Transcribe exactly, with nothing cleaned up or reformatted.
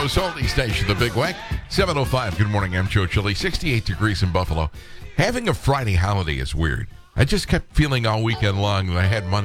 Buffalo's only station, the Big Wack. seven oh five. Good morning. I'm Joe Chili. sixty-eight degrees in Buffalo. Having a Friday holiday is weird. I just kept feeling all weekend long that I had Monday.